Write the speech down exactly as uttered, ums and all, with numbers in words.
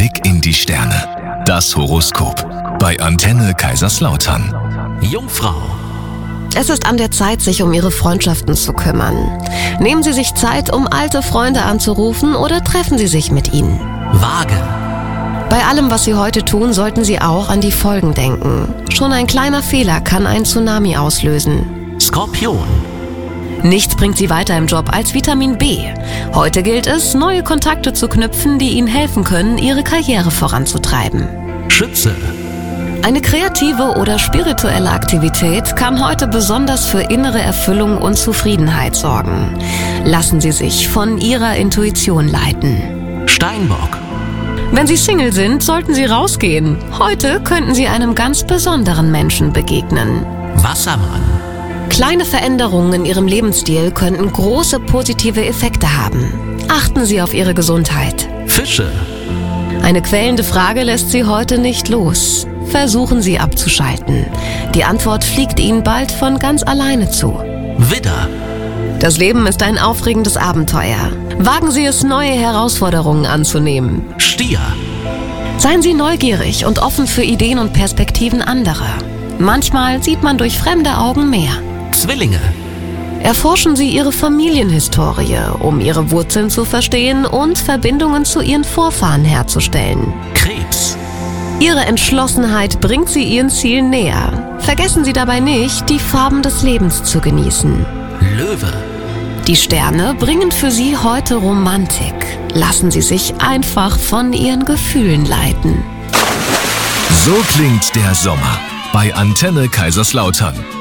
Blick in die Sterne. Das Horoskop bei Antenne Kaiserslautern. Jungfrau. Es ist an der Zeit, sich um Ihre Freundschaften zu kümmern. Nehmen Sie sich Zeit, um alte Freunde anzurufen oder treffen Sie sich mit ihnen. Waage. Bei allem, was Sie heute tun, sollten Sie auch an die Folgen denken. Schon ein kleiner Fehler kann einen Tsunami auslösen. Skorpion. Nichts bringt Sie weiter im Job als Vitamin B. Heute gilt es, neue Kontakte zu knüpfen, die Ihnen helfen können, Ihre Karriere voranzutreiben. Schütze. Eine kreative oder spirituelle Aktivität kann heute besonders für innere Erfüllung und Zufriedenheit sorgen. Lassen Sie sich von Ihrer Intuition leiten. Steinbock. Wenn Sie Single sind, sollten Sie rausgehen. Heute könnten Sie einem ganz besonderen Menschen begegnen. Wassermann. Kleine Veränderungen in Ihrem Lebensstil könnten große positive Effekte haben. Achten Sie auf Ihre Gesundheit. Fische. Eine quälende Frage lässt Sie heute nicht los. Versuchen Sie abzuschalten. Die Antwort fliegt Ihnen bald von ganz alleine zu. Widder. Das Leben ist ein aufregendes Abenteuer. Wagen Sie es, neue Herausforderungen anzunehmen. Stier. Seien Sie neugierig und offen für Ideen und Perspektiven anderer. Manchmal sieht man durch fremde Augen mehr. Zwillinge. Erforschen Sie Ihre Familienhistorie, um Ihre Wurzeln zu verstehen und Verbindungen zu Ihren Vorfahren herzustellen. Krebs. Ihre Entschlossenheit bringt Sie Ihren Zielen näher. Vergessen Sie dabei nicht, die Farben des Lebens zu genießen. Löwe. Die Sterne bringen für Sie heute Romantik. Lassen Sie sich einfach von Ihren Gefühlen leiten. So klingt der Sommer bei Antenne Kaiserslautern.